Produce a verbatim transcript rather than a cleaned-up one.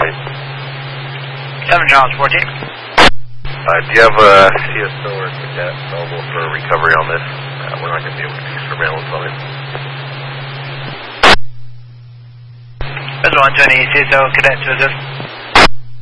fourteen. seven Charles fourteen. Uh, do you have a C S O or cadet available for recovery on this? Uh, we're not going to be able to do surveillance on it. Visual one twenty, C S O cadet to assist.